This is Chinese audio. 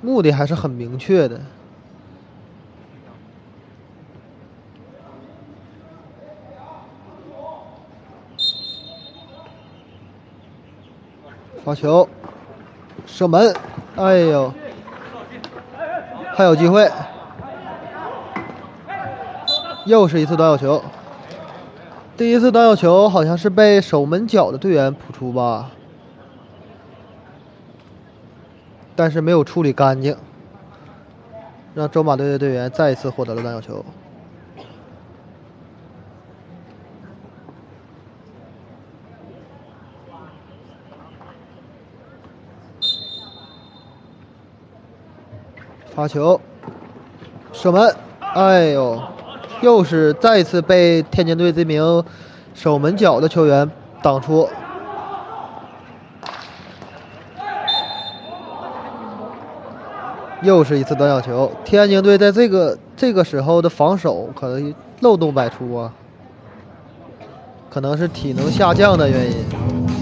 目的还是很明确的。发球，射门，哎呦，还有机会，又是一次短角球。第一次短角球好像是被守门角的队员扑出吧，但是没有处理干净，让州马队的队员再一次获得了短角球。发球，射门，哎呦，又是再一次被天津队这名守门角的球员挡出。又是一次短角球，天津队在这个时候的防守可能漏洞百出啊，可能是体能下降的原因。